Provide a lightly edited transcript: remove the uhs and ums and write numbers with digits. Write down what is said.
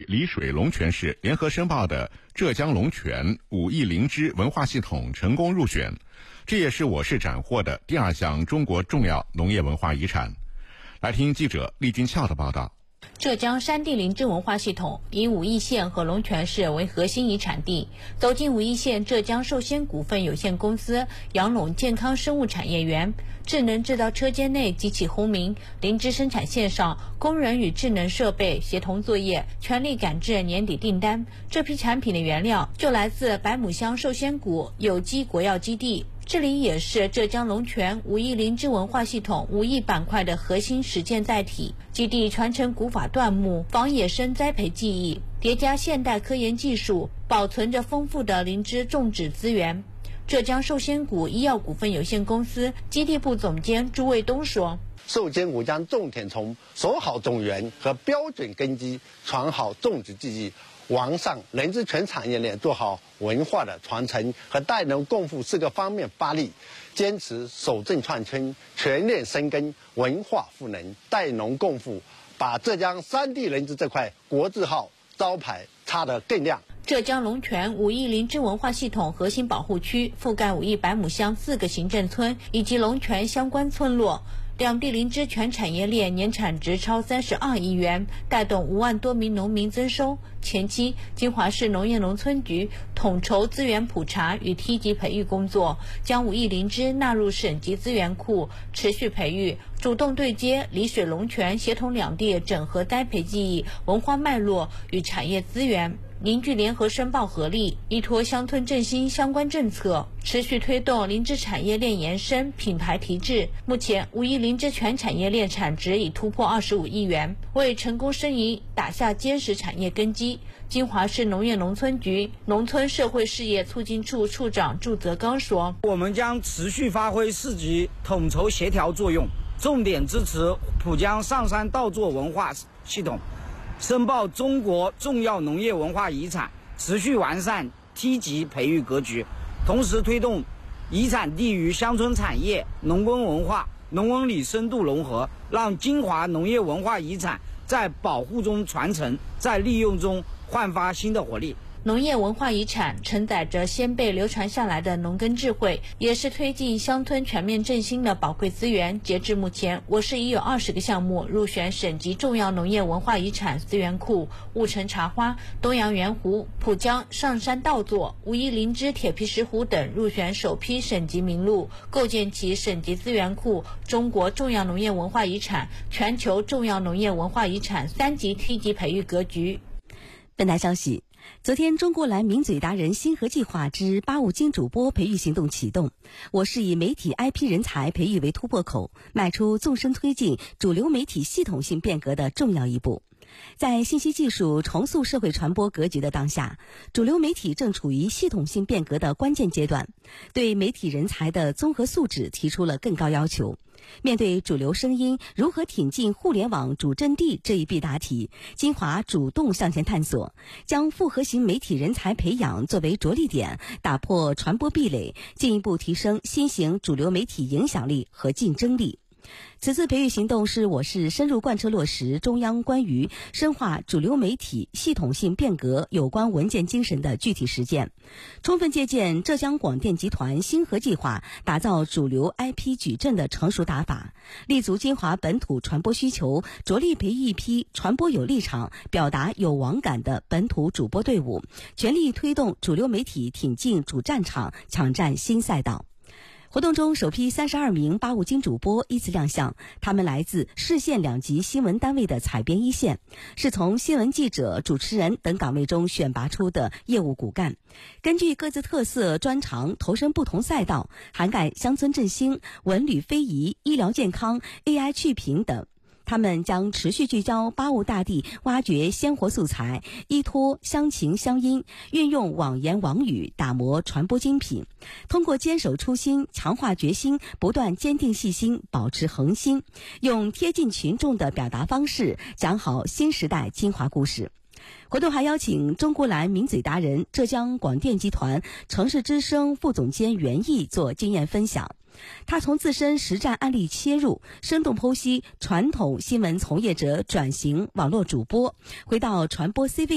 丽水龙泉市联合申报的浙江龙泉武义灵芝文化系统成功入选，这也是我市斩获的第2项中国重要农业文化遗产。来听记者厉军翘的报道。 浙江山地灵芝文化系统以武义县和龙泉市为核心遗产地，走进武义县浙江寿仙股份有限公司杨陇健康生物产业园，智能制造车间内机器轰鸣，灵芝生产线上工人与智能设备协同作业，全力赶制年底订单。这批产品的原料就来自白母乡寿仙谷有机国药基地，这里也是浙江龙泉武义灵芝文化系统武义板块的核心实践载体。基地传承古法椴木仿野生栽培技艺，叠加现代科研技术，保存着丰富的灵芝种植资源。浙江寿仙谷医药股份有限公司基地部总监朱卫东说， 寿仙谷将重点从守好种源和标准根基，传好种植技艺，完善灵芝全产业链，做好文化的传承和代农共富4个方面发力，坚持守正创新，全面深耕文化赋能，代农共富，把浙江山地灵芝这块国字号招牌插得更亮。 浙江龙泉武义灵芝文化系统核心保护区覆盖武义白母乡4个行政村以及龙泉相关村落，两地灵芝全产业链年产值超32亿元，带动5万多名农民增收。前期，金华市农业农村局统筹资源普查与梯级培育工作，将武义灵芝纳入省级资源库，持续培育，主动对接丽水龙泉，协同两地整合栽培技艺、文化脉络与产业资源，凝聚联合申报合力，依托乡村振兴相关政策，持续推动灵芝产业链延伸、品牌提质。目前，武义灵芝全产业链产值已突破25亿元，为成功申遗打下坚实产业根基。金华市农业农村局农村社会事业促进处处长祝泽刚说， 我们将持续发挥市级统筹协调作用，重点支持浦江上山稻作文化系统申报中国重要农业文化遗产，持续完善梯级培育格局，同时推动遗产地与乡村产业、农耕文化、农文理深度融合，让金华农业文化遗产在保护中传承，在利用中焕发新的活力。 农业文化遗产承载着先辈流传下来的农耕智慧，也是推进乡村全面振兴的宝贵资源。截至目前，我市已有20个项目入选省级重要农业文化遗产资源库，婺城茶花、东阳圆湖、浦江上山稻作、武义灵芝铁皮石斛等入选首批省级名录，构建起省级资源库、中国重要农业文化遗产、全球重要农业文化遗产3级梯级培育格局。 本台消息，昨天中国蓝名嘴达人星河计划之85金主播培育行动启动，我市以媒体 IP 人才培育为突破口，迈出纵深推进主流媒体系统性变革的重要一步。在信息技术重塑社会传播格局的当下，主流媒体正处于系统性变革的关键阶段，对媒体人才的综合素质提出了更高要求。面对主流声音如何挺进互联网主阵地这一必答题，金华主动向前探索，将复合型媒体人才培养作为着力点，打破传播壁垒，进一步提升新型主流媒体影响力和竞争力。此次培育行动是我市深入贯彻落实中央关于深化主流媒体系统性变革有关文件精神的具体实践，充分借鉴浙江广电集团星河计划打造主流 IP 矩阵的成熟打法，立足金华本土传播需求，着力培育一批传播有立场、表达有网感的本土主播队伍，全力推动主流媒体挺进主战场，抢占新赛道。活动中，首批32名85金主播依次亮相，他们来自市县2级新闻单位的采编一线，是从新闻记者、主持人等岗位中选拔出的业务骨干，根据各自特色专长投身不同赛道，涵盖乡村振兴、文旅非遗、医疗健康、AI 去评等。他们将持续聚焦85大地，挖掘鲜活素材，依托乡情乡音，运用网言网语，打磨传播精品。通过坚守初心，强化决心，不断坚定细心，保持恒心，用贴近群众的表达方式，讲好新时代金华故事。活动还邀请中国蓝名嘴达人、浙江广电集团城市之声副总监袁毅做经验分享。他从自身实战案例切入，生动剖析传统新闻从业者转型网络主播，回到传播 CV